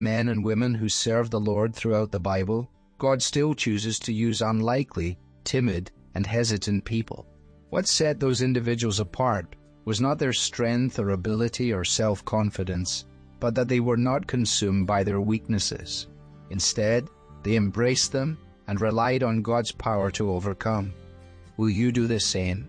men and women who serve the Lord throughout the Bible, God still chooses to use unlikely, timid, and hesitant people. What set those individuals apart was not their strength or ability or self-confidence, but that they were not consumed by their weaknesses. Instead, they embraced them and relied on God's power to overcome. Will you do the same?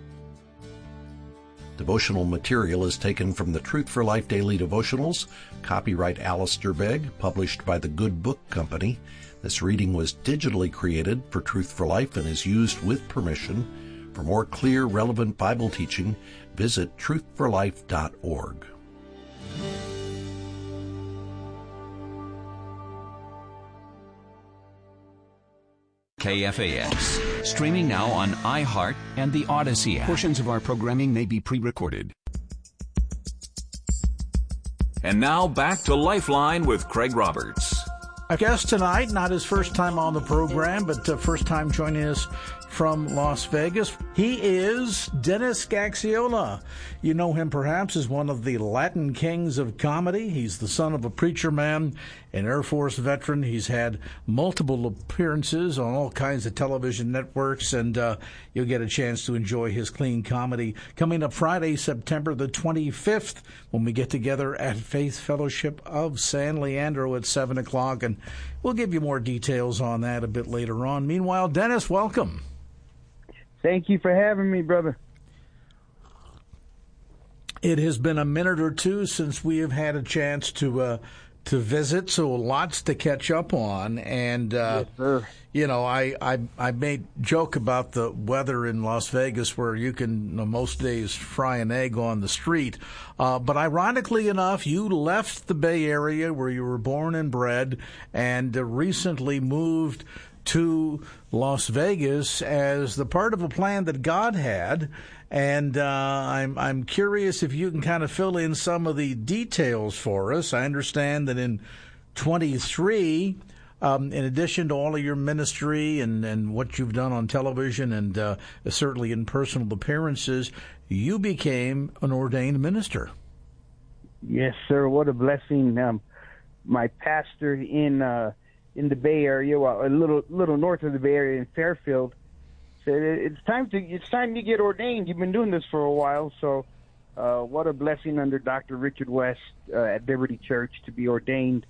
Devotional material is taken from the Truth for Life Daily Devotionals, copyright Alistair Begg, published by the Good Book Company. This reading was digitally created for Truth for Life and is used with permission. For more clear, relevant Bible teaching, visit truthforlife.org. KFAX. Streaming now on iHeart and the Odyssey app. Portions of our programming may be pre-recorded. And now back to Lifeline with Craig Roberts. Our guest tonight, not his first time on the program, but first time joining us from Las Vegas. He is Dennis Gaxiola. You know him perhaps as one of the Latin kings of comedy. He's the son of a preacher man, an Air Force veteran. He's had multiple appearances on all kinds of television networks, and you'll get a chance to enjoy his clean comedy coming up Friday, September the 25th, when we get together at Faith Fellowship of San Leandro at 7 o'clock, and we'll give you more details on that a bit later on. Meanwhile, Dennis, welcome. Thank you for having me, brother. It has been a minute or two since we have had a chance to visit, so lots to catch up on. And yes, sir. You know, I made joke about the weather in Las Vegas, where you can most days fry an egg on the street. But ironically enough, you left the Bay Area where you were born and bred, and recently moved to Las Vegas as the part of a plan that God had, and I'm curious if you can kind of fill in some of the details for us. I understand that in 23, in addition to all of your ministry and what you've done on television and certainly in personal appearances, you became an ordained minister. Yes, sir. What a blessing. My pastor in the Bay Area, well, a little north of the Bay Area in Fairfield, said it's time to get ordained. You've been doing this for a while, so what a blessing under Dr. Richard West at Liberty Church to be ordained.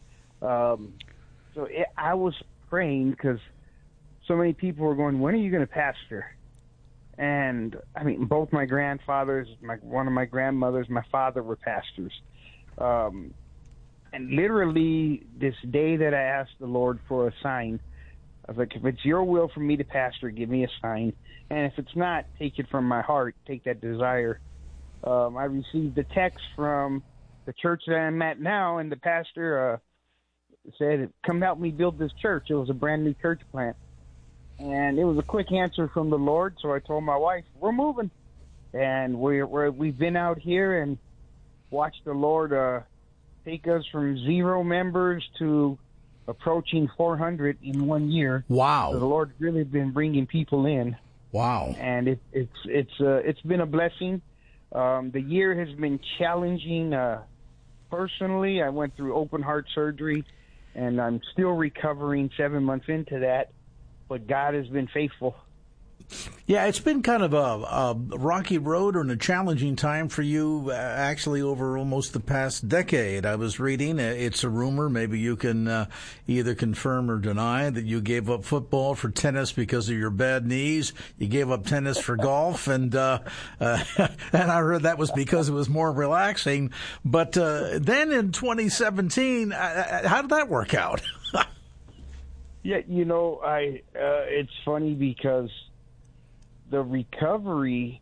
I was praying because so many people were going, when are you going to pastor? And I mean, both my grandfathers, one of my grandmothers, my father were pastors. And literally this day that I asked the Lord for a sign, I was like, if it's your will for me to pastor, give me a sign. And if it's not, take it from my heart, take that desire. I received a text from the church that I'm at now, and the pastor said, come help me build this church. It was a brand new church plant. And it was a quick answer from the Lord, so I told my wife, we're moving. And we've been out here and watched the Lord take us from 0 members to approaching 400 in 1 year. Wow! So the Lord's really been bringing people in. Wow! And it's been a blessing. The year has been challenging. Personally, I went through open heart surgery, and I'm still recovering 7 months into that. But God has been faithful. Yeah, it's been kind of a rocky road and a challenging time for you, actually, over almost the past decade. I was reading, it's a rumor, maybe you can either confirm or deny, that you gave up football for tennis because of your bad knees. You gave up tennis for golf, and and I heard that was because it was more relaxing. But then in 2017, how did that work out? Yeah, you know, it's funny because the recovery,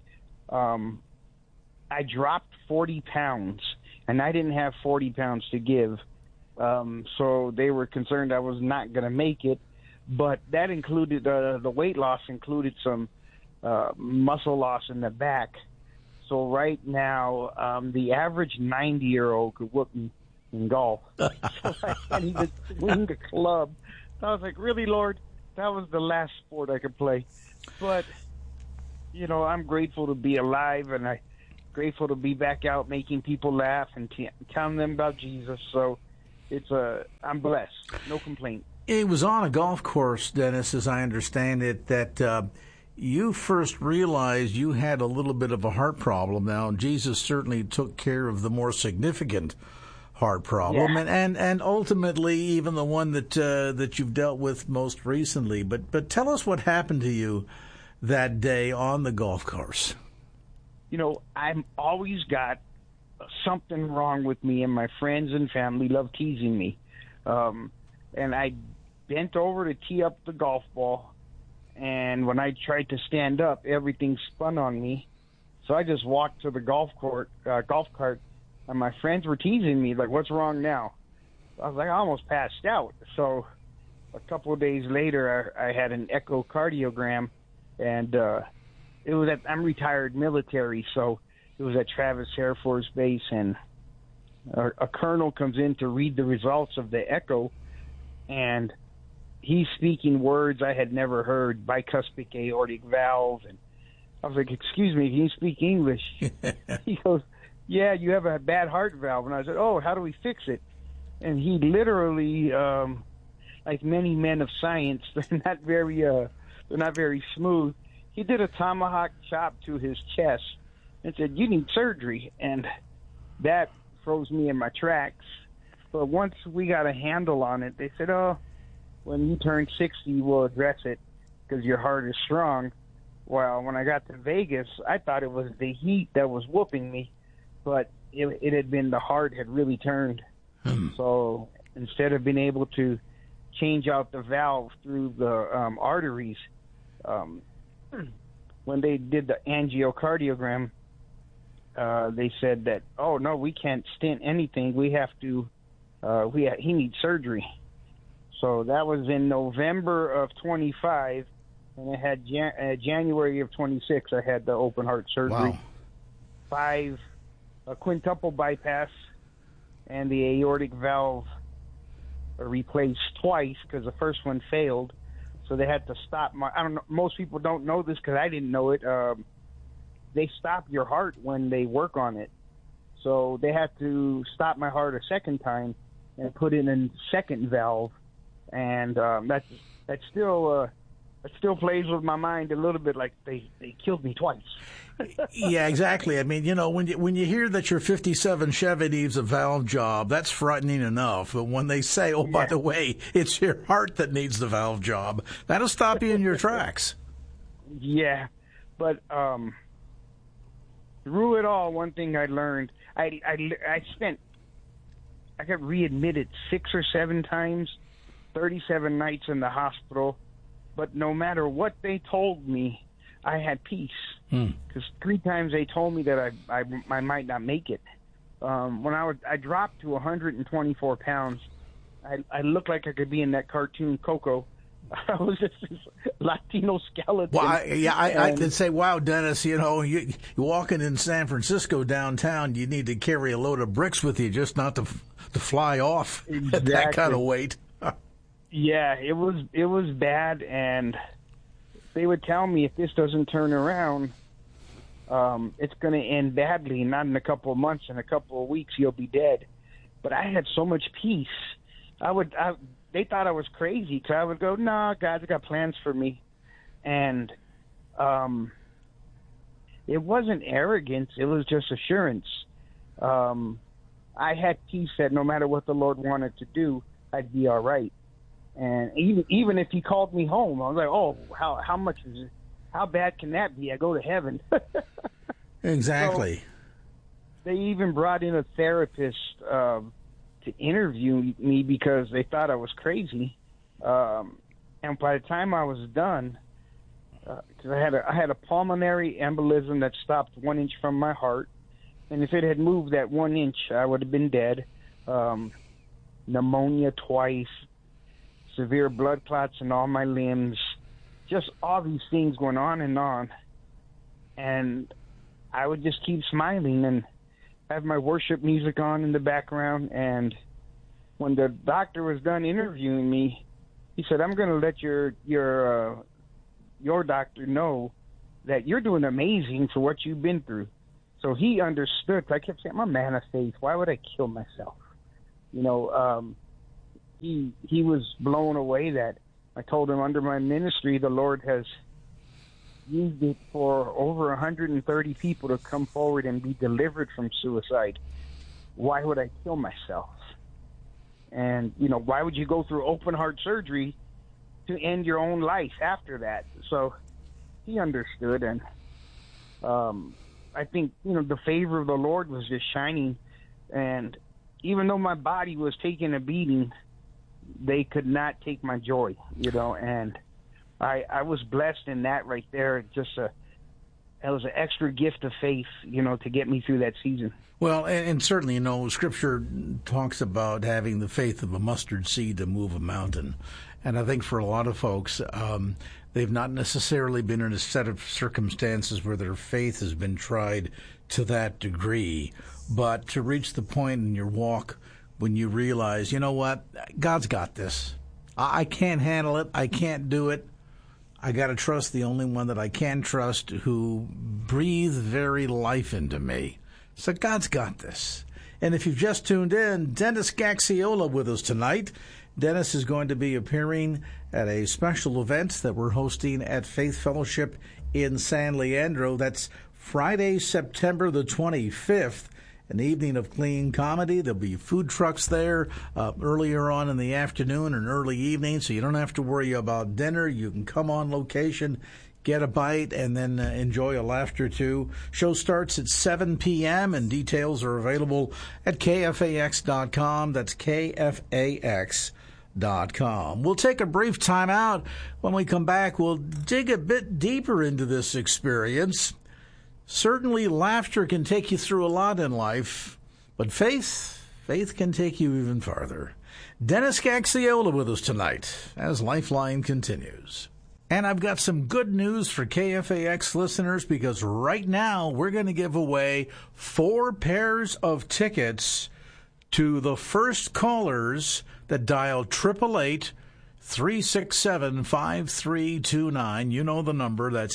I dropped 40 pounds, and I didn't have 40 pounds to give. So they were concerned I was not going to make it. But that included, the weight loss included some muscle loss in the back. So right now, the average 90-year-old could whoop me in golf. So I can't even swing the club. So I was like, really, Lord? That was the last sport I could play. But, you know, I'm grateful to be alive, and I'm grateful to be back out making people laugh and telling them about Jesus. So I'm blessed. No complaint. It was on a golf course, Dennis, as I understand it, that you first realized you had a little bit of a heart problem. Now, Jesus certainly took care of the more significant heart problem, and ultimately even the one that you've dealt with most recently. But tell us what happened to you that day on the golf course. I've always got something wrong with me, and my friends and family love teasing me. And I bent over to tee up the golf ball, and when I tried to stand up, everything spun on me. So I just walked to the golf cart, and my friends were teasing me, like, what's wrong now? I was like, I almost passed out. So a couple of days later, I had an echocardiogram, and it was I'm retired military, so it was at Travis Air Force Base, and a colonel comes in to read the results of the echo, and he's speaking words I had never heard, bicuspid aortic valve, and I was like, excuse me, can you speak English? He goes, yeah, you have a bad heart valve. And I said, oh, how do we fix it? And he literally, like many men of science, they're not very smooth. He did a tomahawk chop to his chest and said, you need surgery. And that froze me in my tracks. But once we got a handle on it, they said, oh, when you turn 60, we'll address it because your heart is strong. Well, when I got to Vegas, I thought it was the heat that was whooping me, but it had been the heart had really turned. So instead of being able to change out the valve through the arteries, when they did the angiocardiogram, they said that, oh, no, we can't stent anything. We have to, he needs surgery. So that was in November of 25, and I had January of 26, I had the open heart surgery. Wow. A quintuple bypass, and the aortic valve replaced twice because the first one failed. So they had to stop I don't know, most people don't know this because I didn't know it. They stop your heart when they work on it. So they had to stop my heart a second time and put in a second valve. And that still plays with my mind a little bit, like they killed me twice. Yeah, exactly. I mean, when you hear that your 57 Chevy needs a valve job, that's frightening enough. But when they say, oh, by the way, it's your heart that needs the valve job, that'll stop you in your tracks. Yeah, but through it all, one thing I learned, I got readmitted 6 or 7 times, 37 nights in the hospital. But no matter what they told me, I had peace. Because 3 times they told me that I might not make it. When I dropped to 124 pounds, I looked like I could be in that cartoon Coco. I was just this Latino skeleton. Well, I could say, wow, Dennis, you're walking in San Francisco downtown, you need to carry a load of bricks with you just not to fly off at that kind of weight. Yeah, it was bad, and they would tell me if this doesn't turn around, it's going to end badly. Not in a couple of months, in a couple of weeks, you'll be dead. But I had so much peace. They thought I was crazy because I would go, "No, God's got plans for me," and it wasn't arrogance; it was just assurance. I had peace that no matter what the Lord wanted to do, I'd be all right. And even if He called me home, I was like, "Oh, how much is it? How bad can that be? I go to heaven." Exactly. So they even brought in a therapist to interview me because they thought I was crazy. And by the time I was done, because I had a pulmonary embolism that stopped 1 inch from my heart, and if it had moved that 1 inch, I would have been dead. Pneumonia twice, severe blood clots in all my limbs, just all these things going on. And I would just keep smiling and have my worship music on in the background. And when the doctor was done interviewing me, he said, "I'm going to let your doctor know that you're doing amazing for what you've been through." So he understood. I kept saying, "I'm a man of faith. Why would I kill myself?" he was blown away that I told him under my ministry, the Lord has used it for over 130 people to come forward and be delivered from suicide. Why would I kill myself? And, why would you go through open heart surgery to end your own life after that? So he understood, and I think, the favor of the Lord was just shining. And even though my body was taking a beating, they could not take my joy, and I was blessed in that right there. It was an extra gift of faith, to get me through that season. Well, and certainly, Scripture talks about having the faith of a mustard seed to move a mountain. And I think for a lot of folks, they've not necessarily been in a set of circumstances where their faith has been tried to that degree. But to reach the point in your walk when you realize, what, God's got this. I can't handle it. I can't do it. I got to trust the only one that I can trust, who breathed very life into me. So God's got this. And if you've just tuned in, Dennis Gaxiola with us tonight. Dennis is going to be appearing at a special event that we're hosting at Faith Fellowship in San Leandro. That's Friday, September the 25th. An evening of clean comedy. There'll be food trucks there earlier on in the afternoon and early evening, so you don't have to worry about dinner. You can come on location, get a bite, and then enjoy a laugh or two. Show starts at 7 p.m., and details are available at KFAX.com. That's KFAX.com. We'll take a brief time out. When we come back, we'll dig a bit deeper into this experience. Certainly, laughter can take you through a lot in life, but faith can take you even farther. Dennis Gaxiola with us tonight as Lifeline continues. And I've got some good news for KFAX listeners, because right now we're going to give away 4 pairs of tickets to the first callers that dial 888-367-5329. You know the number. That's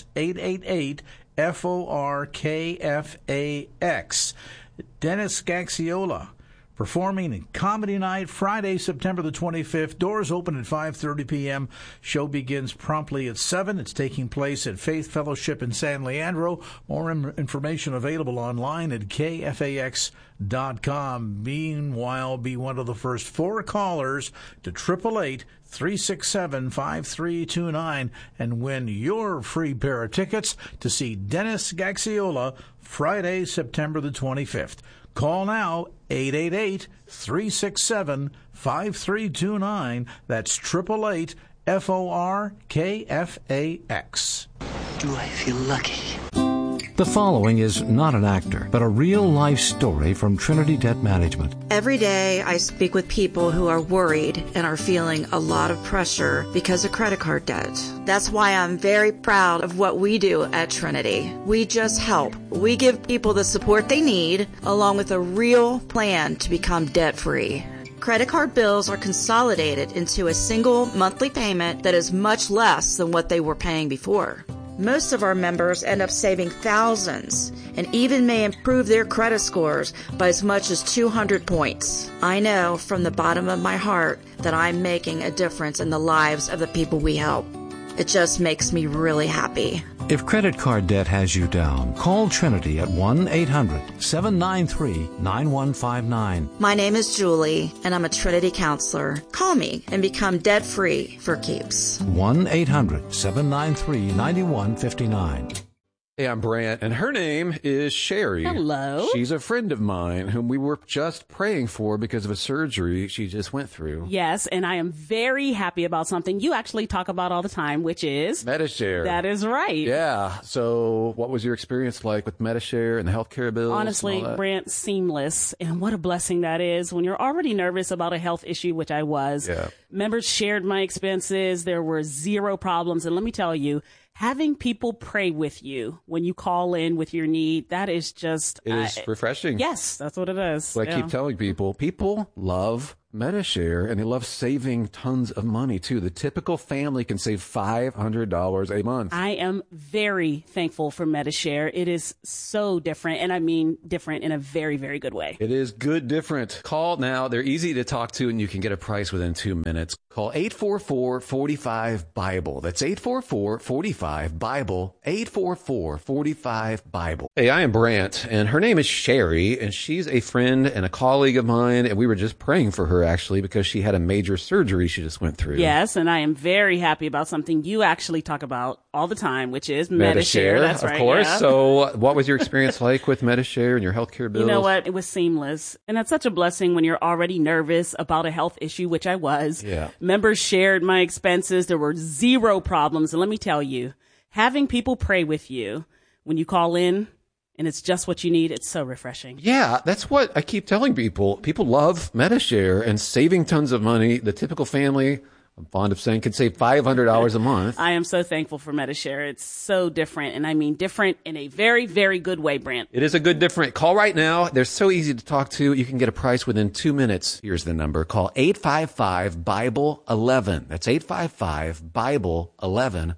888-FORKFAX. Dennis Gaxiola performing in Comedy Night Friday, September the 25th. Doors open at 5:30 p.m. Show begins promptly at 7. It's taking place at Faith Fellowship in San Leandro. More information available online at KFAX.com. Meanwhile, be one of the first 4 callers to 888-367-5329 and win your free pair of tickets to see Dennis Gaxiola Friday, September the 25th. Call now, 888-367-5329. That's 888-FORKFAX. Do I feel lucky? The following is not an actor, but a real-life story from Trinity Debt Management. Every day I speak with people who are worried and are feeling a lot of pressure because of credit card debt. That's why I'm very proud of what we do at Trinity. We just help. We give people the support they need, along with a real plan to become debt-free. Credit card bills are consolidated into a single monthly payment that is much less than what they were paying before. Most of our members end up saving thousands and even may improve their credit scores by as much as 200 points. I know from the bottom of my heart that I'm making a difference in the lives of the people we help. It just makes me really happy. If credit card debt has you down, call Trinity at 1-800-793-9159. My name is Julie, and I'm a Trinity counselor. Call me and become debt-free for keeps. 1-800-793-9159. Hey, I'm Brant, and her name is Sherry. Hello. She's a friend of mine whom we were just praying for because of a surgery she just went through. Yes, and I am very happy about something you actually talk about all the time, which is Medi-Share. That is right. Yeah. So what was your experience like with Medi-Share and the healthcare bills? Honestly, Brant, seamless. And what a blessing that is when you're already nervous about a health issue, which I was. Yeah. Members shared my expenses. There were 0 problems. And let me tell you, having people pray with you when you call in with your need, that is just... It is refreshing. Yes, that's what it is. What I keep telling people love Medi-Share, and they love saving tons of money, too. The typical family can save $500 a month. I am very thankful for Medi-Share. It is so different, and I mean different in a very, very good way. It is good different. Call now. They're easy to talk to, and you can get a price within 2 minutes. Call 844-45-BIBLE. That's 844-45-BIBLE. 844-45-BIBLE. Hey, I am Brant, and her name is Sherry, and she's a friend and a colleague of mine, and we were just praying for her, actually, because she had a major surgery she just went through. Yes, and I am very happy about something you actually talk about all the time, which is Medi-Share. That's right. Of course. Yeah. So what was your experience like with Medi-Share and your healthcare bills? You know what? It was seamless. And that's such a blessing when you're already nervous about a health issue, which I was. Yeah. Members shared my expenses. There were zero problems. And let me tell you, having people pray with you when you call in, and it's just what you need, it's so refreshing. Yeah, that's what I keep telling people. People love Medi-Share and saving tons of money. The typical family, I'm fond of saying, can save $500 a month. I am so thankful for Medi-Share. It's so different, and I mean different in a very, very good way, Brant. It is a good different. Call right now. They're so easy to talk to. You can get a price within 2 minutes. Here's the number. Call 855-BIBLE-11. That's 855-BIBLE-11.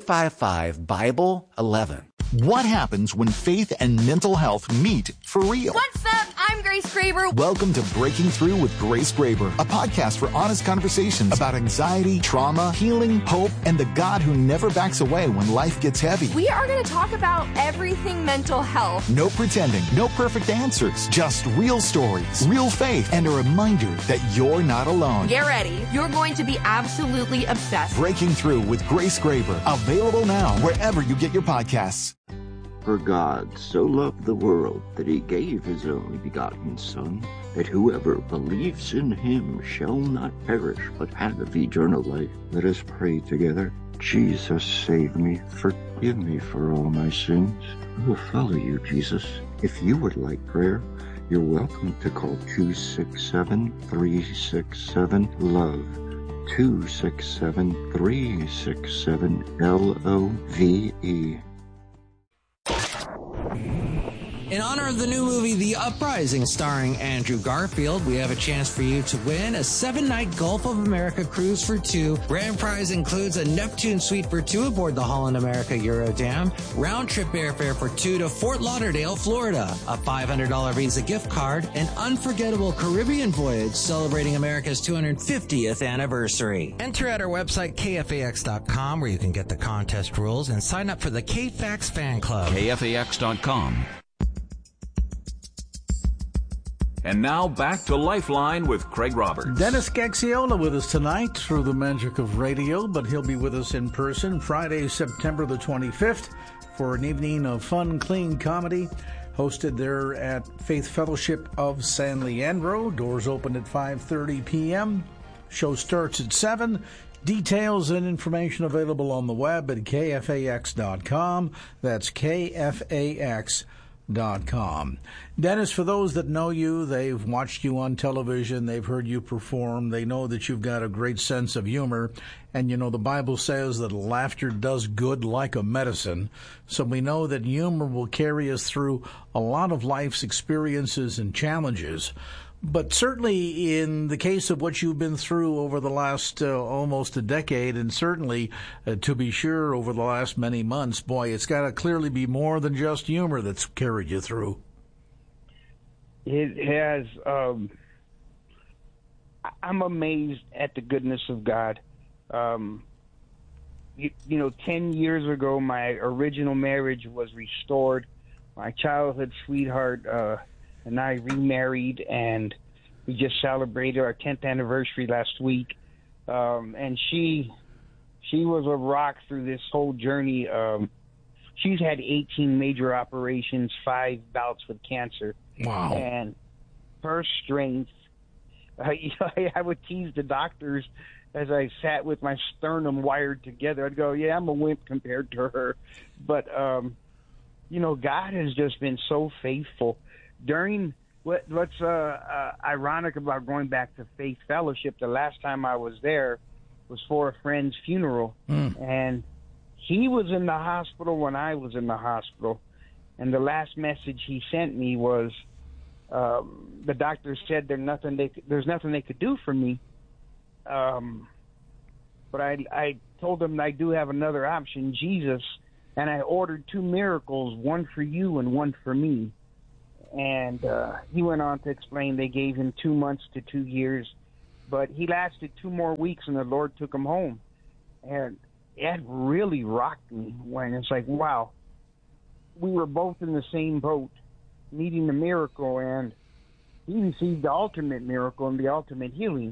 855-BIBLE-11. What happens when faith and mental health meet for real? What's up? I'm Grace Graber. Welcome to Breaking Through with Grace Graber, a podcast for honest conversations about anxiety, trauma, healing, hope, and the God who never backs away when life gets heavy. We are going to talk about everything mental health. No pretending, no perfect answers, just real stories, real faith, and a reminder that you're not alone. Get ready. You're going to be absolutely obsessed. Breaking Through with Grace Graber, available now wherever you get your podcasts. For God so loved the world that he gave his only begotten Son, that whoever believes in him shall not perish, but have eternal life. Let us pray together. Jesus, save me. Forgive me for all my sins. I will follow you, Jesus. If you would like prayer, you're welcome to call 267-367-LOVE. 267-367-LOVE. In honor of the new movie, The Uprising, starring Andrew Garfield, we have a chance for you to win a 7-night Gulf of America cruise for 2. Grand prize includes a Neptune suite for 2 aboard the Holland America Eurodam, round-trip airfare for 2 to Fort Lauderdale, Florida, a $500 Visa gift card, an unforgettable Caribbean voyage celebrating America's 250th anniversary. Enter at our website, KFAX.com, where you can get the contest rules and sign up for the KFAX fan club. KFAX.com. And now back to Lifeline with Craig Roberts. Dennis Gaxiola with us tonight through the magic of radio, but he'll be with us in person Friday, September the 25th for an evening of fun, clean comedy hosted there at Faith Fellowship of San Leandro. Doors open at 5:30 p.m. Show starts at 7. Details and information available on the web at KFAX.com. That's KFAX.com. Dennis, for those that know you, they've watched you on television, they've heard you perform, they know that you've got a great sense of humor, and you know the Bible says that laughter does good like a medicine, so we know that humor will carry us through a lot of life's experiences and challenges. But certainly in the case of what you've been through over the last almost a decade, and certainly, to be sure, over the last many months, boy, it's got to clearly be more than just humor that's carried you through. It has. I'm amazed at the goodness of God. 10 years ago, my original marriage was restored. My childhood sweetheart and I remarried, and we just celebrated our 10th anniversary last week. And she was a rock through this whole journey. She's had 18 major operations, 5 bouts with cancer. Wow. And her strength, I would tease the doctors as I sat with my sternum wired together. I'd go, yeah, I'm a wimp compared to her. But, God has just been so faithful. During what's ironic about going back to Faith Fellowship, the last time I was there was for a friend's funeral, and he was in the hospital when I was in the hospital, and the last message he sent me was, The doctor said there's nothing they could do for me. But I told them I do have another option, Jesus, and I ordered 2 miracles, one for you and one for me. And he went on to explain they gave him 2 months to 2 years, but he lasted 2 more weeks, and the Lord took him home. And it really rocked me when it's like, wow, we were both in the same boat, needing the miracle, and he received the ultimate miracle and the ultimate healing.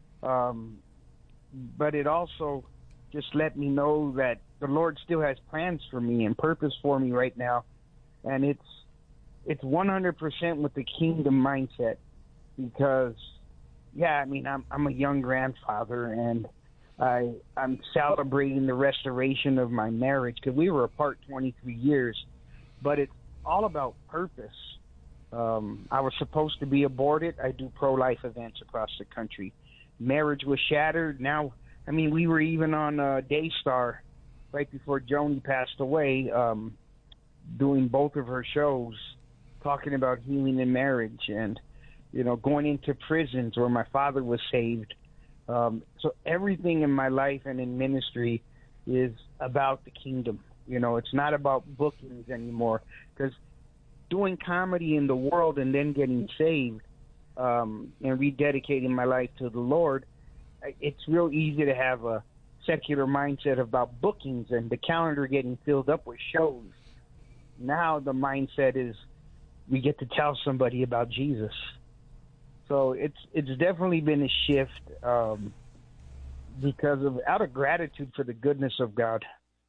But it also just let me know that the Lord still has plans for me and purpose for me right now. And it's 100% with the kingdom mindset, because, yeah, I mean, I'm a young grandfather, and I'm celebrating the restoration of my marriage, because we were apart 23 years, but it's all about purpose. I was supposed to be aborted. I do pro-life events across the country. Marriage was shattered. Now, I mean, we were even on Daystar right before Joni passed away, doing both of her shows, talking about healing in marriage, and, you know, going into prisons where my father was saved. So everything in my life and in ministry is about the kingdom. You know, it's not about bookings anymore, because doing comedy in the world and then getting saved and rededicating my life to the Lord, it's real easy to have a secular mindset about bookings and the calendar getting filled up with shows. Now the mindset is we get to tell somebody about Jesus. So it's definitely been a shift because of out of gratitude for the goodness of God.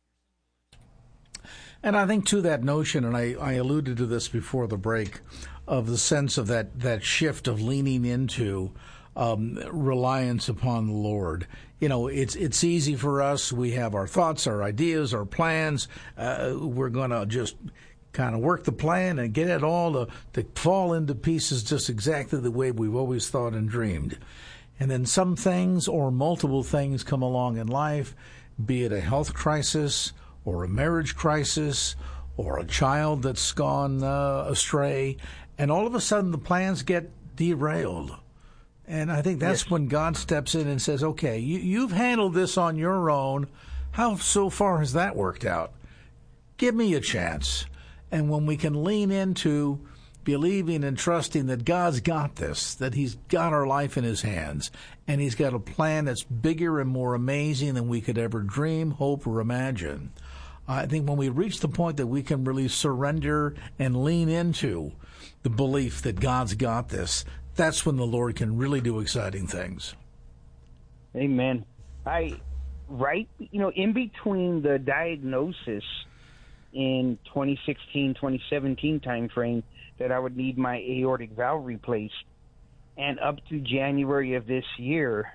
And I think to that notion, and I alluded to this before the break, of the sense of that shift of leaning into reliance upon the Lord. You know, it's easy for us. We have our thoughts, our ideas, our plans. We're going to just kind of work the plan and get it all to fall into pieces just exactly the way we've always thought and dreamed. And then some things or multiple things come along in life, be it a health crisis or a marriage crisis or a child that's gone astray, and all of a sudden the plans get derailed. And I think that's when God steps in and says, okay, you've handled this on your own. How so far has that worked out? Give me a chance. And when we can lean into believing and trusting that God's got this, that he's got our life in his hands, and he's got a plan that's bigger and more amazing than we could ever dream, hope, or imagine. I think when we reach the point that we can really surrender and lean into the belief that God's got this, that's when the Lord can really do exciting things. Amen. In between the diagnosis in 2016, 2017 timeframe that I would need my aortic valve replaced, and up to January of this year,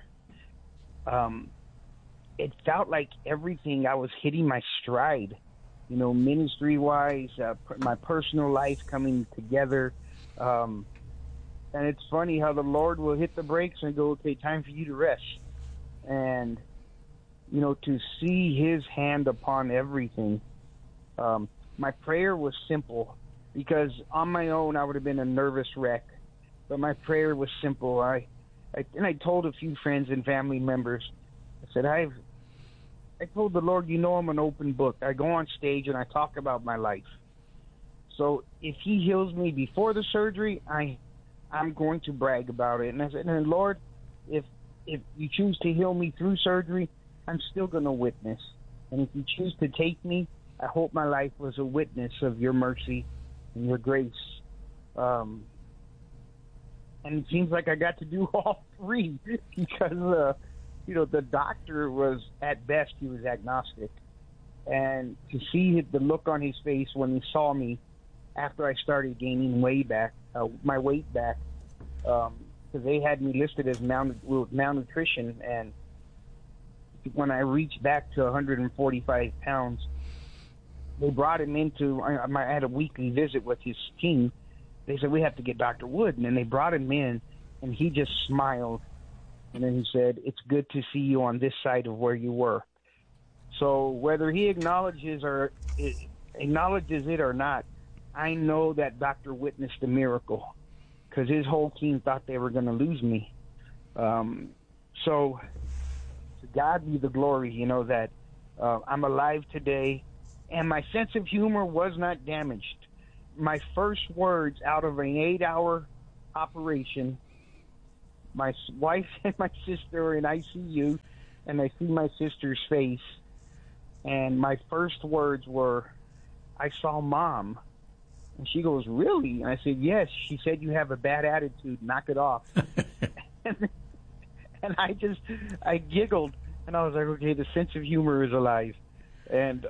it felt like everything, I was hitting my stride, you know, ministry-wise, my personal life coming together. And it's funny how the Lord will hit the brakes and go, okay, time for you to rest. And, you know, to see his hand upon everything. My prayer was simple, because on my own I would have been a nervous wreck. But my prayer was simple. I told a few friends and family members, I said, I told the Lord, you know, I'm an open book. I go on stage and I talk about my life. So if he heals me before the surgery, I'm going to brag about it. And I said, and Lord, if you choose to heal me through surgery, I'm still going to witness. And if you choose to take me, I hope my life was a witness of your mercy and your grace. And it seems like I got to do all three, because you know, the doctor was, at best, he was agnostic. And to see the look on his face when he saw me after I started gaining my weight back, because they had me listed as malnutrition, and when I reached back to 145 pounds, they brought him into, I had a weekly visit with his team. They said, we have to get Dr. Wood. And then they brought him in, and he just smiled. And then he said, it's good to see you on this side of where you were. So whether he acknowledges it or not, I know that doctor witnessed a miracle. because his whole team thought they were going to lose me. So to God be the glory, you know, that I'm alive today, and my sense of humor was not damaged. My first words out of an 8-hour operation, my wife and my sister are in ICU, and I see my sister's face, and my first words were, "I saw Mom." And she goes, "Really?" And I said, "Yes." She said, "You have a bad attitude. Knock it off." and I giggled, and I was like, okay, the sense of humor is alive. And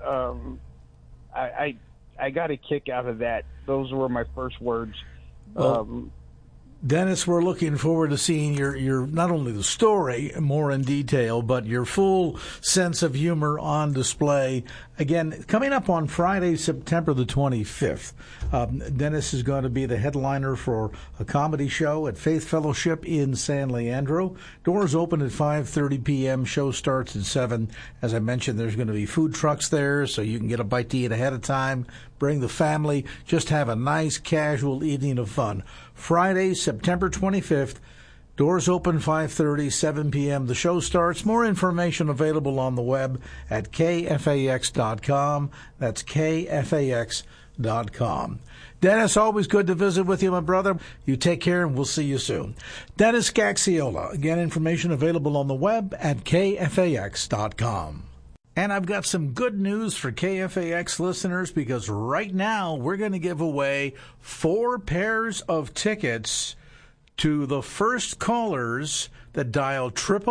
I got a kick out of that. Those were my first words. Dennis, we're looking forward to seeing your not only the story more in detail, but your full sense of humor on display. Again, coming up on Friday, September the 25th, Dennis is going to be the headliner for a comedy show at Faith Fellowship in San Leandro. Doors open at 5:30 p.m. Show starts at 7. As I mentioned, there's going to be food trucks there, so you can get a bite to eat ahead of time. Bring the family. Just have a nice, casual evening of fun. Friday, September 25th. Doors open 5:30, 7 p.m. The show starts. More information available on the web at kfax.com. That's kfax.com. Dennis, always good to visit with you, my brother. You take care, and we'll see you soon. Dennis Gaxiola. Again, information available on the web at kfax.com. And I've got some good news for KFAX listeners, because right now we're going to give away 4 pairs of tickets to the first callers that dial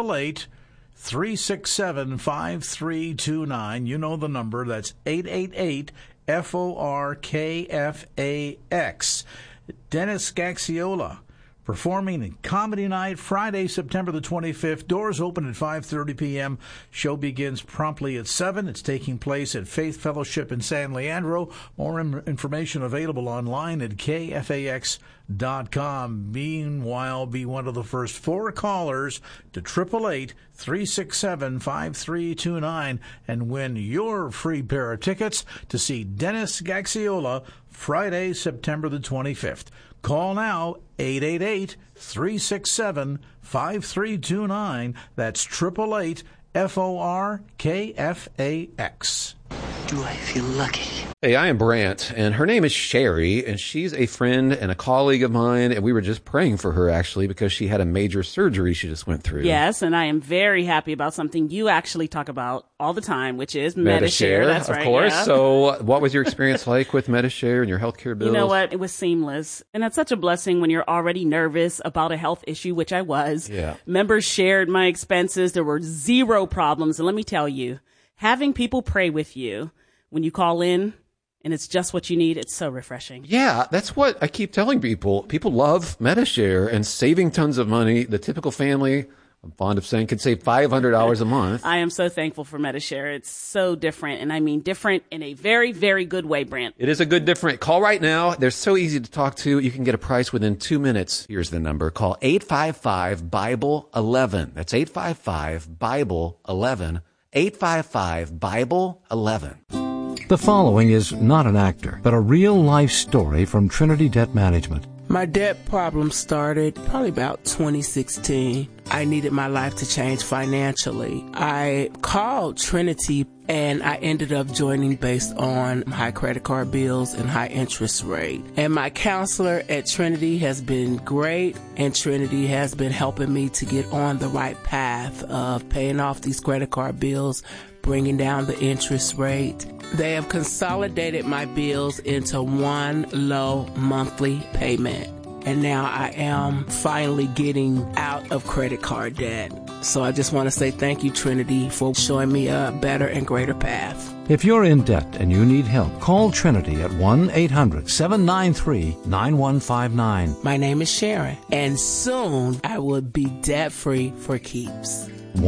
888-367-5329. You know the number. That's 888-FORKFAX. Dennis Gaxiola, performing in Comedy Night, Friday, September the 25th. Doors open at 5:30 p.m. Show begins promptly at 7. It's taking place at Faith Fellowship in San Leandro. More information available online at kfax.com. Meanwhile, be one of the first 4 callers to 888-367-5329 and win your free pair of tickets to see Dennis Gaxiola Friday, September the 25th. Call now, 888-367-5329. That's 888-FORKFAX. Do I feel lucky? Hey, I am Brant, and her name is Sherry, and she's a friend and a colleague of mine, and we were just praying for her, actually, because she had a major surgery she just went through. Yes, and I am very happy about something you actually talk about all the time, which is Medi-Share. That's right, of course. Yeah. So what was your experience like with Medi-Share and your healthcare bills? You know what? It was seamless. And that's such a blessing when you're already nervous about a health issue, which I was. Yeah. Members shared my expenses. There were 0 problems. And let me tell you, having people pray with you when you call in, and it's just what you need, it's so refreshing. Yeah, that's what I keep telling people. People love Medi-Share and saving tons of money. The typical family, I'm fond of saying, could save $500 a month. I am so thankful for Medi-Share. It's so different, and I mean different in a very, very good way, Brant. It is a good different. Call right now. They're so easy to talk to. You can get a price within 2 minutes. Here's the number. Call 855-BIBLE-11. That's 855-BIBLE-11. 855-BIBLE-11. The following is not an actor, but a real-life story from Trinity Debt Management. My debt problem started probably about 2016. I needed my life to change financially. I called Trinity, and I ended up joining based on high credit card bills and high interest rate. And my counselor at Trinity has been great, and Trinity has been helping me to get on the right path of paying off these credit card bills, bringing down the interest rate. They have consolidated my bills into one low monthly payment. And now I am finally getting out of credit card debt. So I just want to say thank you, Trinity, for showing me a better and greater path. If you're in debt and you need help, call Trinity at 1-800-793-9159. My name is Sharon, and soon I will be debt-free for keeps.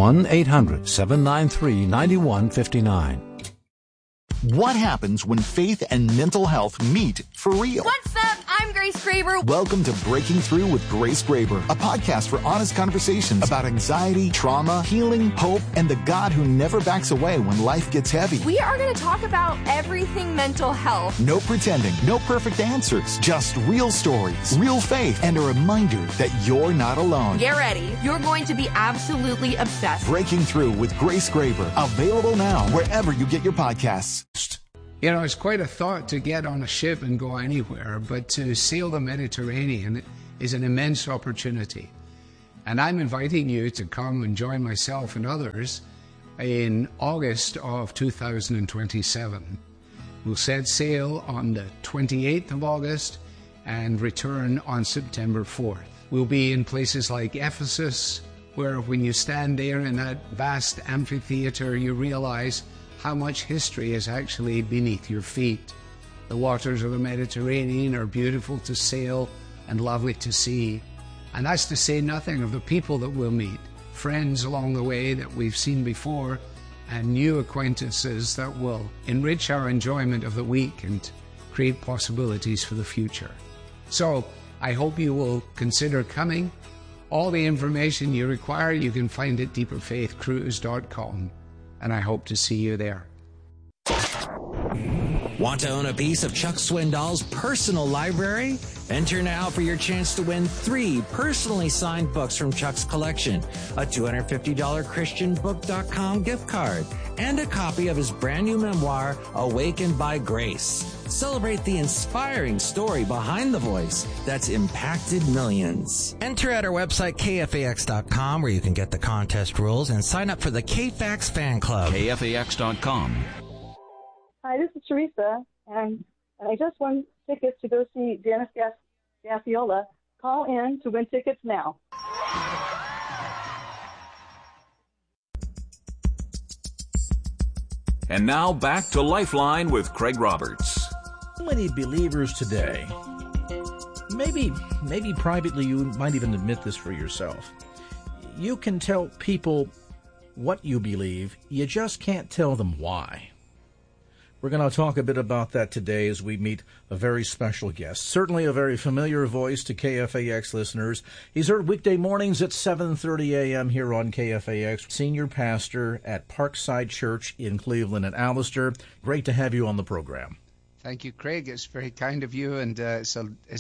1-800-793-9159. What happens when faith and mental health meet for real? What's up? I'm Grace Grace Graber. Welcome to Breaking Through with Grace Graber, a podcast for honest conversations about anxiety, trauma, healing, hope, and the God who never backs away when life gets heavy. We are going to talk about everything mental health. No pretending, no perfect answers, just real stories, real faith, and a reminder that you're not alone. Get ready. You're going to be absolutely obsessed. Breaking Through with Grace Graber, available now wherever you get your podcasts. You know, it's quite a thought to get on a ship and go anywhere, but to sail the Mediterranean is an immense opportunity. And I'm inviting you to come and join myself and others in August of 2027. We'll set sail on the 28th of August and return on September 4th. We'll be in places like Ephesus, where when you stand there in that vast amphitheater, you realize how much history is actually beneath your feet. The waters of the Mediterranean are beautiful to sail and lovely to see. And that's to say nothing of the people that we'll meet, friends along the way that we've seen before, and new acquaintances that will enrich our enjoyment of the week and create possibilities for the future. So I hope you will consider coming. All the information you require you can find at deeperfaithcruise.com. And I hope to see you there. Want to own a piece of Chuck Swindoll's personal library? Enter now for your chance to win 3 personally signed books from Chuck's collection, a $250 ChristianBook.com gift card, and a copy of his brand new memoir, Awakened by Grace. Celebrate the inspiring story behind the voice that's impacted millions. Enter at our website, KFAX.com, where you can get the contest rules and sign up for the KFAX fan club. KFAX.com. Hi, this is Teresa, and I just won tickets to go see Dennis Gaffiola. Call in to win tickets now. And now back to Lifeline with Craig Roberts. So many believers today, maybe privately you might even admit this for yourself. You can tell people what you believe, you just can't tell them why. We're going to talk a bit about that today as we meet a very special guest. Certainly a very familiar voice to KFAX listeners. He's heard weekday mornings at 7:30 a.m. here on KFAX. Senior pastor at Parkside Church in Cleveland and Alistair. Great to have you on the program. Thank you, Craig. It's very kind of you, and it's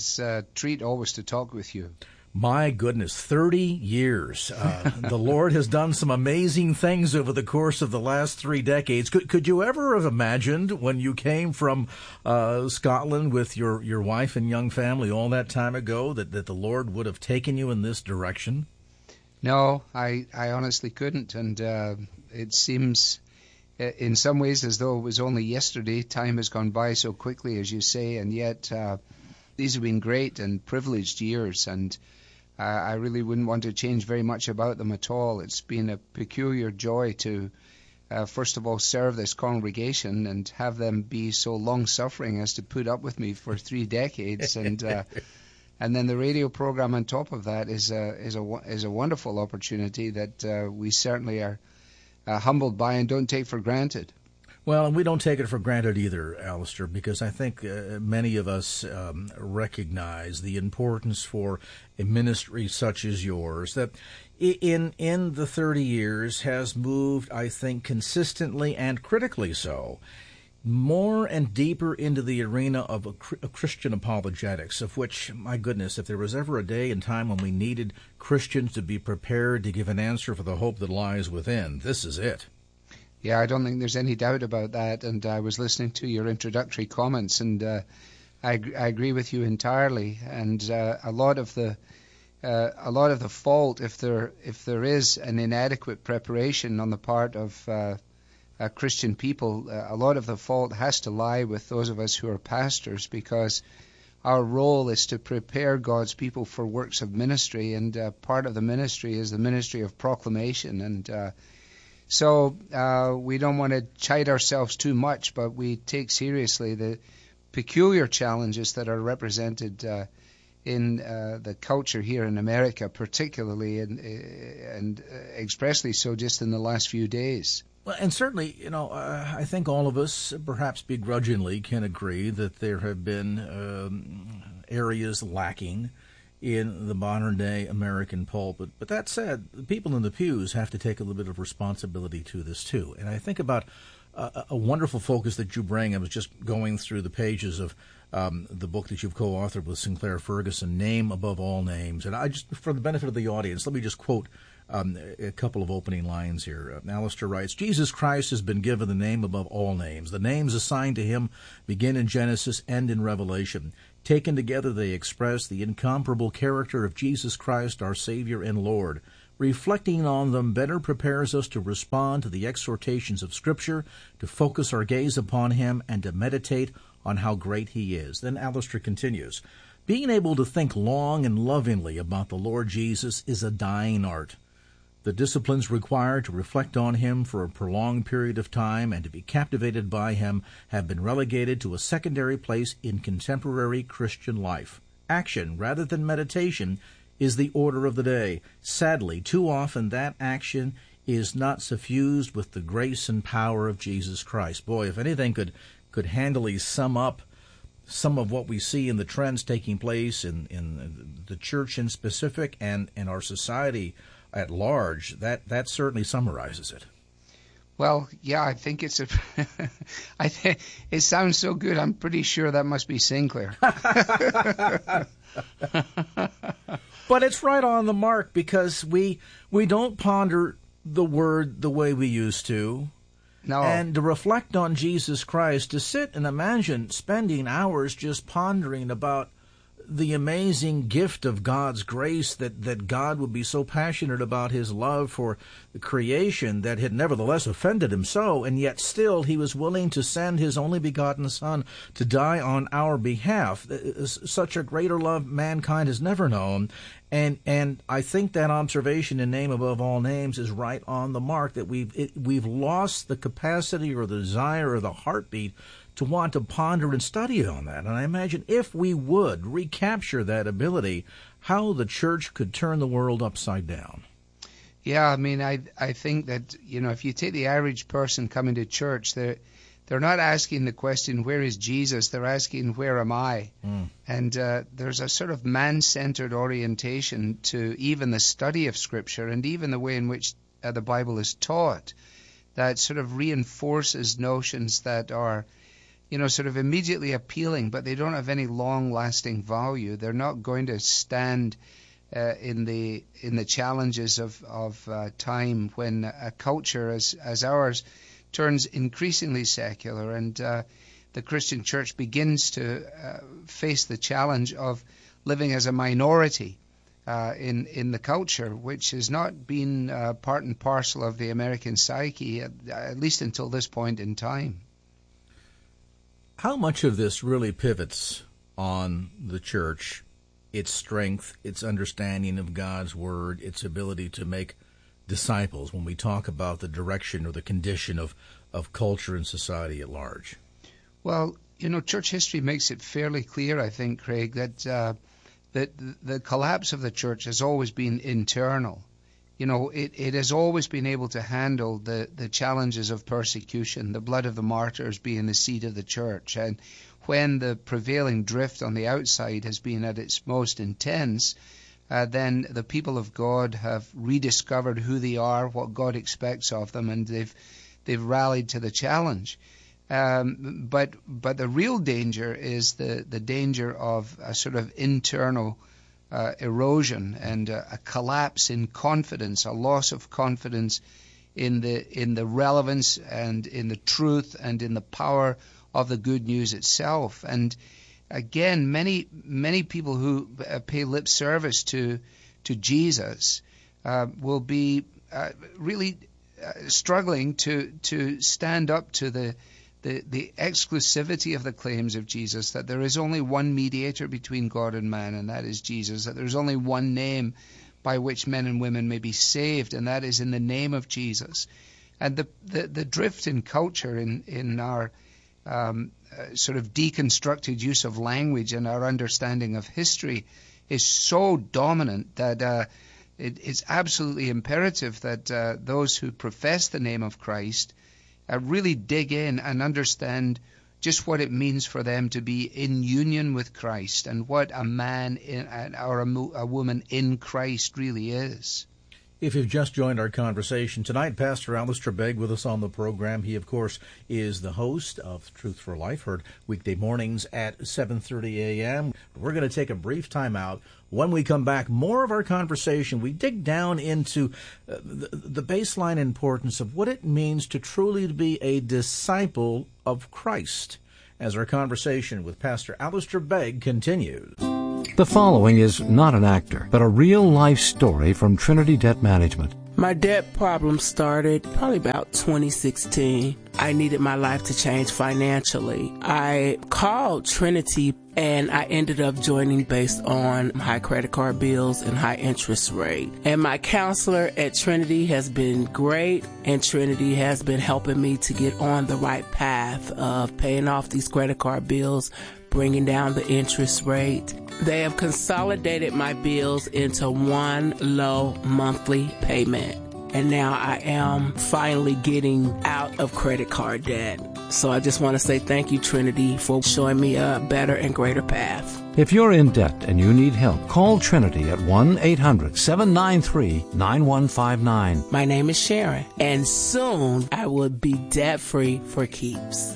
a treat always to talk with you. My goodness, 30 years. The Lord has done some amazing things over the course of the last 3 decades. Could you ever have imagined when you came from Scotland with your wife and young family all that time ago that the Lord would have taken you in this direction? No, I honestly couldn't. And it seems in some ways as though it was only yesterday. Time has gone by so quickly, as you say, and yet these have been great and privileged years, and I really wouldn't want to change very much about them at all. It's been a peculiar joy to, first of all, serve this congregation and have them be so long-suffering as to put up with me for 3 decades, and then the radio program on top of that is a wonderful opportunity that we certainly are humbled by and don't take for granted. Well, and we don't take it for granted either, Alistair, because I think many of us recognize the importance for a ministry such as yours that in the 30 years has moved, I think, consistently and critically so, more and deeper into the arena of Christian apologetics, of which, my goodness, if there was ever a day and time when we needed Christians to be prepared to give an answer for the hope that lies within, this is it. Yeah, I don't think there's any doubt about that. And I was listening to your introductory comments, and I agree with you entirely. And a lot of the fault, if there is an inadequate preparation on the part of Christian people, a lot of the fault has to lie with those of us who are pastors, because our role is to prepare God's people for works of ministry, and part of the ministry is the ministry of proclamation. And so we don't want to chide ourselves too much, but we take seriously the peculiar challenges that are represented in the culture here in America, particularly and expressly so just in the last few days. Well, and certainly, I think all of us, perhaps begrudgingly, can agree that there have been areas lacking in the modern-day American pulpit. But that said, the people in the pews have to take a little bit of responsibility to this, too. And I think about a wonderful focus that you bring. I was just going through the pages of the book that you've co-authored with Sinclair Ferguson, Name Above All Names. And I just, for the benefit of the audience, let me just quote a couple of opening lines here. Alistair writes, Jesus Christ has been given the name above all names. The names assigned to him begin in Genesis, end in Revelation. Taken together, they express the incomparable character of Jesus Christ, our Savior and Lord. Reflecting on them better prepares us to respond to the exhortations of Scripture, to focus our gaze upon him, and to meditate on how great he is. Then Alistair continues, being able to think long and lovingly about the Lord Jesus is a dying art. The disciplines required to reflect on him for a prolonged period of time and to be captivated by him have been relegated to a secondary place in contemporary Christian life. Action, rather than meditation, is the order of the day. Sadly, too often that action is not suffused with the grace and power of Jesus Christ. Boy, if anything could handily sum up some of what we see in the trends taking place in the church in specific and in our society at large, that certainly summarizes it. Well, yeah, I think it's I think it sounds so good. I'm pretty sure that must be Sinclair. But it's right on the mark, because we don't ponder the Word the way we used to. No. And to reflect on Jesus Christ, to sit and imagine spending hours just pondering about the amazing gift of God's grace, that God would be so passionate about his love for the creation that had nevertheless offended him so, and yet still he was willing to send his only begotten Son to die on our behalf. Such a greater love mankind has never known. And I think that observation in Name Above All Names is right on the mark, that we've lost the capacity or the desire or the heartbeat to want to ponder and study on that. And I imagine if we would recapture that ability, how the church could turn the world upside down. Yeah, I mean, I think that, if you take the average person coming to church, they're not asking the question, where is Jesus? They're asking, where am I? And there's a sort of man-centered orientation to even the study of Scripture and even the way in which the Bible is taught, that sort of reinforces notions that are sort of immediately appealing, but they don't have any long-lasting value. They're not going to stand in the challenges of time when a culture as ours turns increasingly secular, and the Christian church begins to face the challenge of living as a minority in the culture, which has not been part and parcel of the American psyche, at least until this point in time. How much of this really pivots on the church, its strength, its understanding of God's Word, its ability to make disciples, when we talk about the direction or the condition of culture and society at large? Well, church history makes it fairly clear, I think, Craig, that the collapse of the church has always been internal. It has always been able to handle the challenges of persecution, the blood of the martyrs being the seed of the church. And when the prevailing drift on the outside has been at its most intense, then the people of God have rediscovered who they are, what God expects of them, and they've rallied to the challenge. But the real danger is the danger of a sort of internal erosion and a collapse in confidence, a loss of confidence in the relevance and in the truth and in the power of the good news itself. And again, many people who pay lip service to Jesus will be really struggling to stand up to the exclusivity of the claims of Jesus, that there is only one mediator between God and man, and that is Jesus, that there's only one name by which men and women may be saved, and that is in the name of Jesus. And the drift in culture, in our sort of deconstructed use of language and our understanding of history is so dominant that it's absolutely imperative that those who profess the name of Christ really dig in and understand just what it means for them to be in union with Christ and what a man or a woman in Christ really is. If you've just joined our conversation tonight, Pastor Alistair Begg with us on the program. He, of course, is the host of Truth for Life, heard weekday mornings at 7:30 a.m. We're going to take a brief time out. When we come back, more of our conversation. We dig down into the baseline importance of what it means to truly be a disciple of Christ as our conversation with Pastor Alistair Begg continues. The following is not an actor, but a real-life story from Trinity Debt Management. My debt problem started probably about 2016. I needed my life to change financially. I called Trinity and I ended up joining based on high credit card bills and high interest rate. And my counselor at Trinity has been great, and Trinity has been helping me to get on the right path of paying off these credit card bills, bringing down the interest rate. They have consolidated my bills into one low monthly payment. And now I am finally getting out of credit card debt. So I just want to say thank you, Trinity, for showing me a better and greater path. If you're in debt and you need help, call Trinity at 1-800-793-9159. My name is Sharon, and soon I will be debt-free for keeps.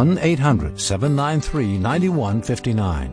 1-800-793-9159.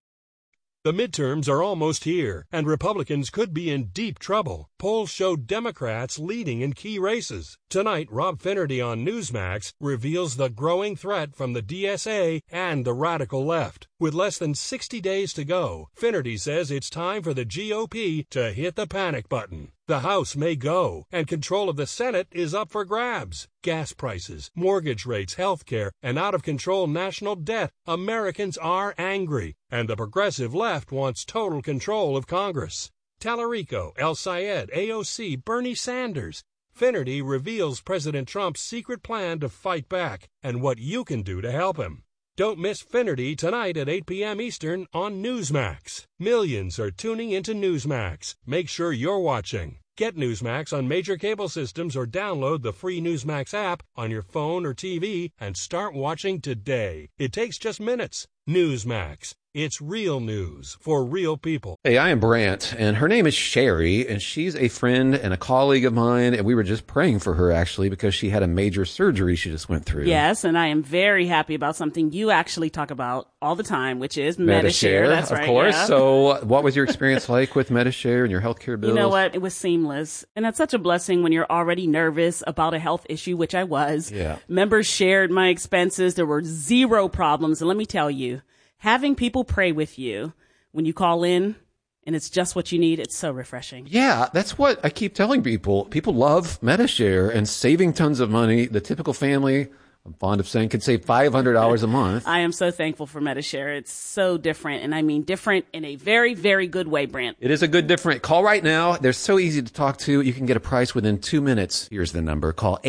The midterms are almost here, and Republicans could be in deep trouble. Polls show Democrats leading in key races. Tonight, Rob Finnerty on Newsmax reveals the growing threat from the DSA and the radical left. With less than 60 days to go, Finnerty says it's time for the GOP to hit the panic button. The House may go, and control of the Senate is up for grabs. Gas prices, mortgage rates, health care, and out-of-control national debt. Americans are angry, and the progressive left wants total control of Congress. Tallarico, El Sayed, AOC, Bernie Sanders. Finnerty reveals President Trump's secret plan to fight back and what you can do to help him. Don't miss Finnerty tonight at 8 p.m. Eastern on Newsmax. Millions are tuning into Newsmax. Make sure you're watching. Get Newsmax on major cable systems or download the free Newsmax app on your phone or TV and start watching today. It takes just minutes. Newsmax. It's real news for real people. Hey, I am Brant, and her name is Sherry, and she's a friend and a colleague of mine, and we were just praying for her, actually, because she had a major surgery she just went through. Yes, and I am very happy about something you actually talk about all the time, which is Medi-Share. That's right. Of course. Yeah. So what was your experience like with Medi-Share and your healthcare bills? You know what? It was seamless. And that's such a blessing when you're already nervous about a health issue, which I was. Yeah. Members shared my expenses. There were zero problems. And let me tell you, having people pray with you when you call in and it's just what you need, it's so refreshing. Yeah, that's what I keep telling people. People love Medi-Share and saving tons of money. The typical family, I'm fond of saying, can save $500 a month. I am so thankful for Medi-Share. It's so different, and I mean different in a very, very good way, Brent. It is a good different. Call right now. They're so easy to talk to. You can get a price within 2 minutes. Here's the number. Call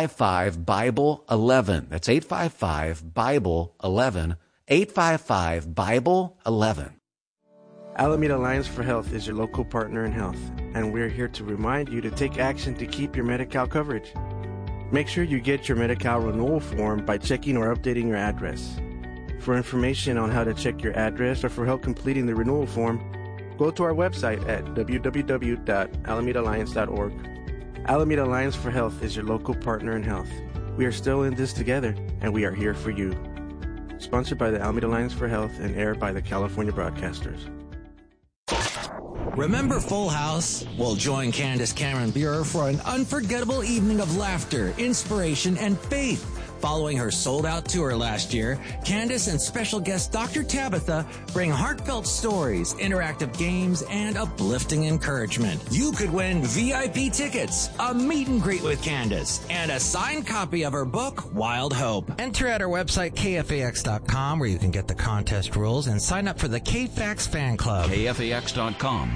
855-BIBLE-11. That's 855-BIBLE-11. 855-BIBLE-11. Alameda Alliance for Health is your local partner in health, and we're here to remind you to take action to keep your Medi-Cal coverage. Make sure you get your Medi-Cal renewal form by checking or updating your address. For information on how to check your address or for help completing the renewal form, go to our website at www.alamedaalliance.org. Alameda Alliance for Health is your local partner in health. We are still in this together, and we are here for you. Sponsored by the Alameda Alliance for Health and aired by the California Broadcasters. Remember Full House? Well, join Candace Cameron Bure for an unforgettable evening of laughter, inspiration, and faith. Following her sold-out tour last year, Candace and special guest Dr. Tabitha bring heartfelt stories, interactive games, and uplifting encouragement. You could win VIP tickets, a meet and greet with Candace, and a signed copy of her book, Wild Hope. Enter at our website, KFAX.com, where you can get the contest rules and sign up for the KFAX fan club. KFAX.com.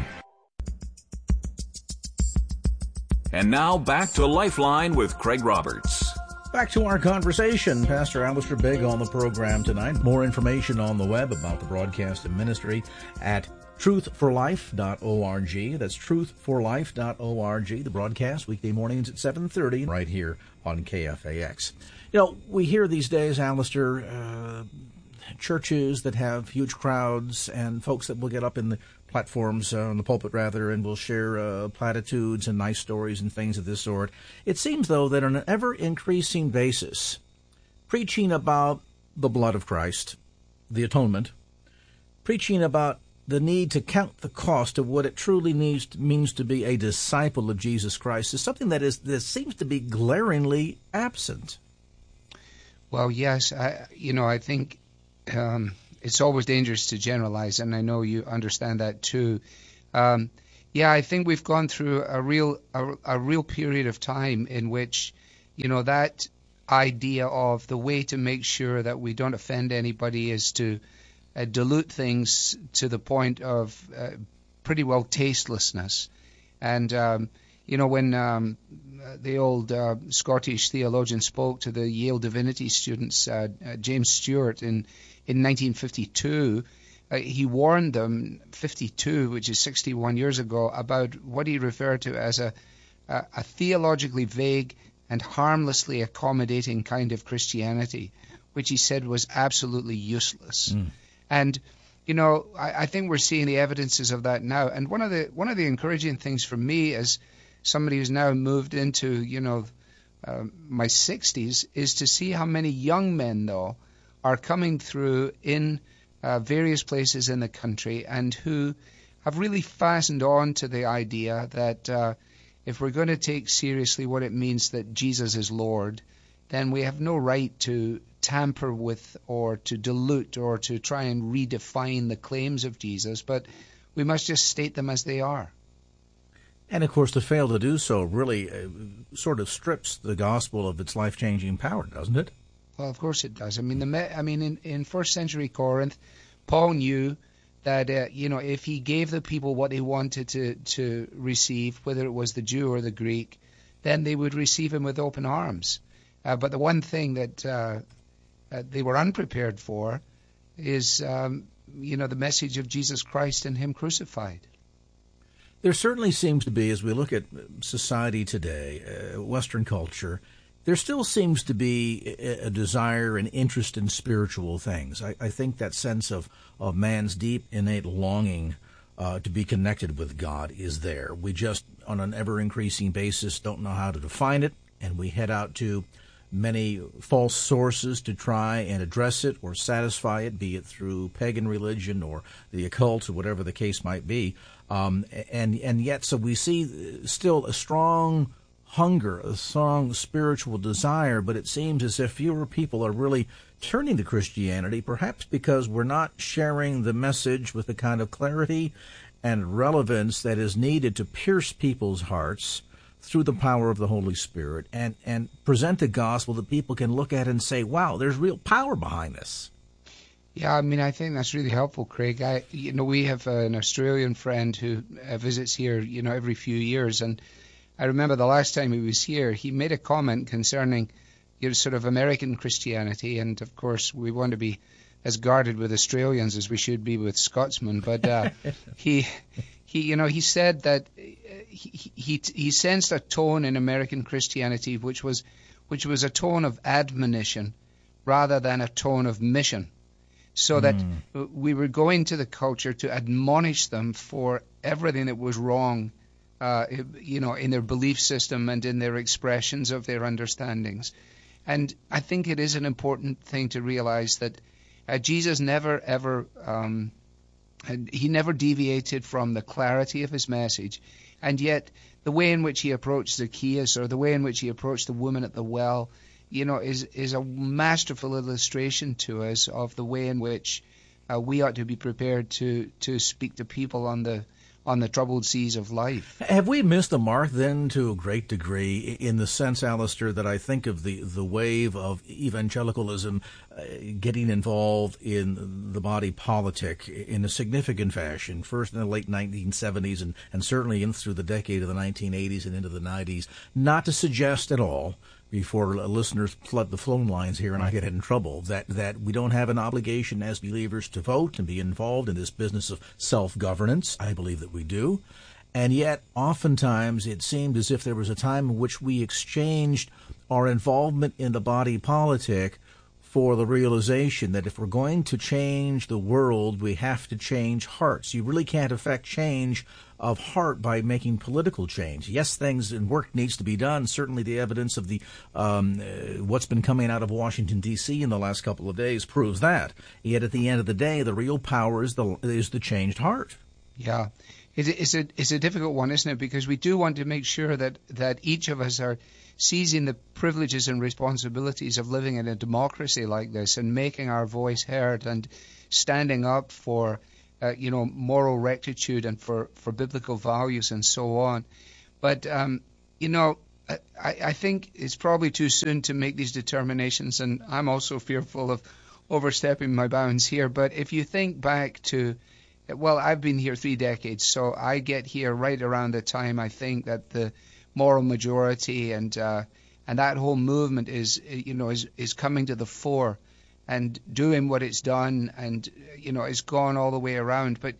And now back to Lifeline with Craig Roberts. Back to our conversation. Pastor Alistair Begg on the program tonight. More information on the web about the broadcast and ministry at truthforlife.org. That's truthforlife.org. The broadcast weekday mornings at 7:30 right here on KFAX. You know, we hear these days, Alistair, churches that have huge crowds and folks that will get up in the platforms, on the pulpit rather, and will share platitudes and nice stories and things of this sort. It seems, though, that on an ever-increasing basis, preaching about the blood of Christ, the atonement, preaching about the need to count the cost of what it truly means to be a disciple of Jesus Christ is something that seems to be glaringly absent. Well, yes, I think it's always dangerous to generalize, and I know you understand that too. I think we've gone through a real period of time in which, that idea of the way to make sure that we don't offend anybody is to dilute things to the point of pretty well tastelessness. And, when the old Scottish theologian spoke to the Yale Divinity students, James Stewart, in 1952, he warned them, 52, which is 61 years ago, about what he referred to as a theologically vague and harmlessly accommodating kind of Christianity, which he said was absolutely useless. And, I think we're seeing the evidences of that now. And one of the encouraging things for me as somebody who's now moved into, my 60s, is to see how many young men, though, are coming through in various places in the country and who have really fastened on to the idea that if we're going to take seriously what it means that Jesus is Lord, then we have no right to tamper with or to dilute or to try and redefine the claims of Jesus, but we must just state them as they are. And, of course, to fail to do so really sort of strips the gospel of its life-changing power, doesn't it? Well, of course it does. In first century Corinth, Paul knew that, if he gave the people what they wanted to receive, whether it was the Jew or the Greek, then they would receive him with open arms. But the one thing that they were unprepared for is, the message of Jesus Christ and him crucified. There certainly seems to be, as we look at society today, Western culture, there still seems to be a desire and interest in spiritual things. I think that sense of man's deep, innate longing to be connected with God is there. We just, on an ever-increasing basis, don't know how to define it, and we head out to many false sources to try and address it or satisfy it, be it through pagan religion or the occult or whatever the case might be. And yet, so we see still a strong hunger, a strong spiritual desire, but it seems as if fewer people are really turning to Christianity, perhaps because we're not sharing the message with the kind of clarity and relevance that is needed to pierce people's hearts through the power of the Holy Spirit and present a gospel that people can look at and say, wow, there's real power behind this. Yeah, I think that's really helpful, Craig. We have an Australian friend who visits here, every few years, and I remember the last time he was here, he made a comment concerning sort of American Christianity, and of course we want to be as guarded with Australians as we should be with Scotsmen. But he said that he sensed a tone in American Christianity which was a tone of admonition rather than a tone of mission. So that we were going to the culture to admonish them for everything that was wrong, in their belief system and in their expressions of their understandings. And I think it is an important thing to realize that Jesus never, ever, he never deviated from the clarity of his message. And yet the way in which he approached Zacchaeus or the way in which he approached the woman at the well, is a masterful illustration to us of the way in which we ought to be prepared to speak to people on the troubled seas of life. Have we missed the mark then to a great degree in the sense, Alistair, that I think of the wave of evangelicalism getting involved in the body politic in a significant fashion, first in the late 1970s and certainly in through the decade of the 1980s and into the 90s, not to suggest at all before listeners flood the phone lines here and I get in trouble, that we don't have an obligation as believers to vote and be involved in this business of self-governance. I believe that we do. And yet, oftentimes, it seemed as if there was a time in which we exchanged our involvement in the body politic for the realization that if we're going to change the world, we have to change hearts. You really can't affect change of heart by making political change. Yes, things and work needs to be done. Certainly the evidence of the what's been coming out of Washington, D.C. in the last couple of days proves that. Yet at the end of the day, the real power is the changed heart. Yeah. It's a difficult one, isn't it? Because we do want to make sure that each of us are seizing the privileges and responsibilities of living in a democracy like this and making our voice heard and standing up for, moral rectitude and for biblical values and so on. But, I think it's probably too soon to make these determinations, and I'm also fearful of overstepping my bounds here. But if you think back to, well, I've been here 3 decades, so I get here right around the time I think that the moral majority and that whole movement is coming to the fore and doing what it's done, and it's gone all the way around. But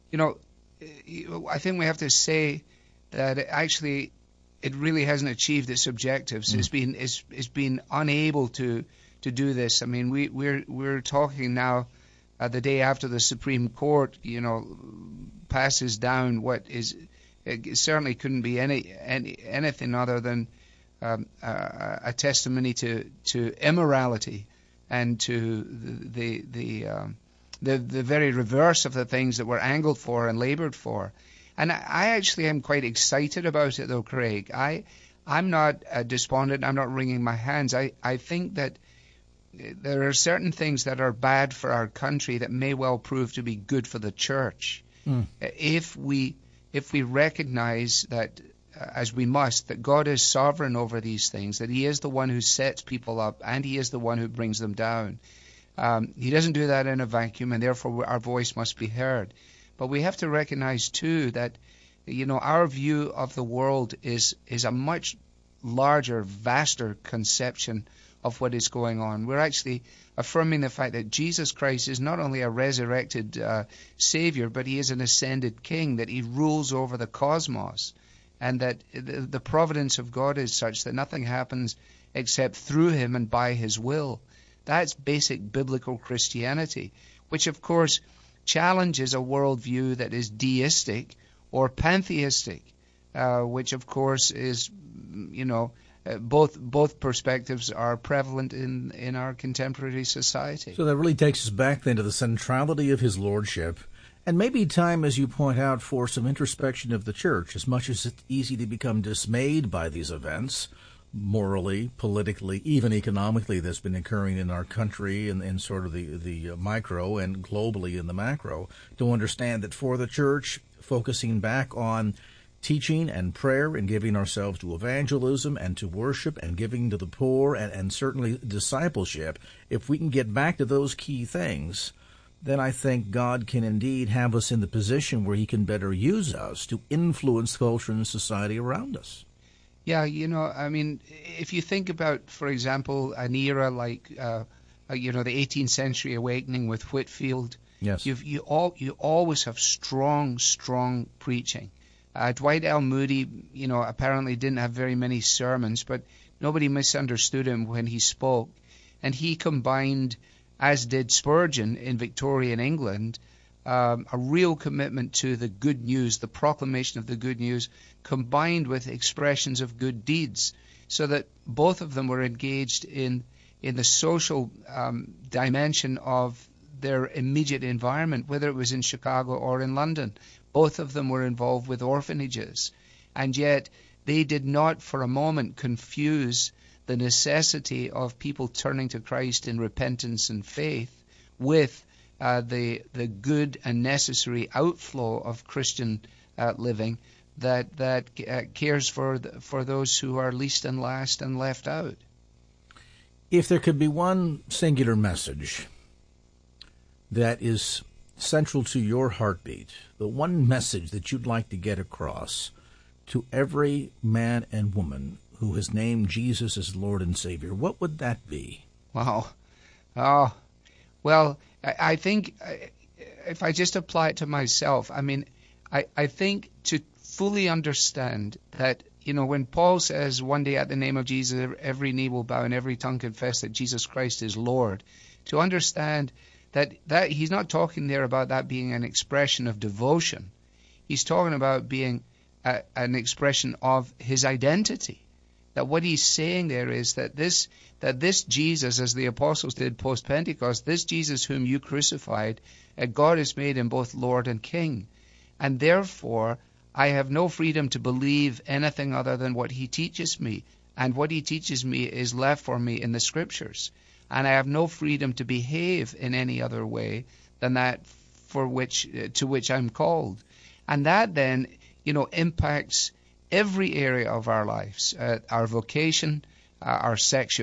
I think we have to say that it really hasn't achieved its objectives. It's been unable to do this. I mean, we're talking now. The day after the Supreme Court, passes down what is, it certainly couldn't be anything other than a testimony to immorality and to the very reverse of the things that we're angled for and labored for. And I actually am quite excited about it, though, Craig. I'm not despondent. I'm not wringing my hands. I think that there are certain things that are bad for our country that may well prove to be good for the church. If we recognize that, as we must, that God is sovereign over these things, that he is the one who sets people up and he is the one who brings them down. He doesn't do that in a vacuum, and therefore our voice must be heard. But we have to recognize too that our view of the world is a much larger, vaster conception of what is going on. We're actually affirming the fact that Jesus Christ is not only a resurrected Savior, but he is an ascended King, that he rules over the cosmos, and that the providence of God is such that nothing happens except through him and by his will. That's basic biblical Christianity, which of course challenges a worldview that is deistic or pantheistic, which of course is, both perspectives are prevalent in our contemporary society. So that really takes us back then to the centrality of his lordship, and maybe time, as you point out, for some introspection of the church. As much as it's easy to become dismayed by these events, morally, politically, even economically, that's been occurring in our country and in sort of the micro and globally in the macro, to understand that for the church, focusing back on teaching and prayer and giving ourselves to evangelism and to worship and giving to the poor and certainly discipleship, if we can get back to those key things, then I think God can indeed have us in the position where he can better use us to influence culture and society around us. Yeah, if you think about, for example, an era like, the 18th century awakening with Whitefield, yes, you always have strong preaching. Dwight L. Moody, apparently didn't have very many sermons, but nobody misunderstood him when he spoke. And he combined, as did Spurgeon in Victorian England, a real commitment to the good news, the proclamation of the good news, combined with expressions of good deeds, so that both of them were engaged in the social dimension of their immediate environment, whether it was in Chicago or in London. Both of them were involved with orphanages, and yet they did not for a moment confuse the necessity of people turning to Christ in repentance and faith with the good and necessary outflow of Christian living that cares for those who are least and last and left out. If there could be one singular message that is central to your heartbeat, the one message that you'd like to get across to every man and woman who has named Jesus as Lord and Savior, what would that be? Wow. Oh, well, I think if I just apply it to myself, I mean, I think to fully understand that, when Paul says one day at the name of Jesus, every knee will bow and every tongue confess that Jesus Christ is Lord, to understand that he's not talking there about that being an expression of devotion. He's talking about being an expression of his identity. That what he's saying there is that this Jesus, as the apostles did post-Pentecost, this Jesus whom you crucified, God has made him both Lord and King. And therefore, I have no freedom to believe anything other than what he teaches me. And what he teaches me is left for me in the Scriptures. And I have no freedom to behave in any other way than that to which I'm called. And that then, impacts every area of our lives, our vocation, our sexuality,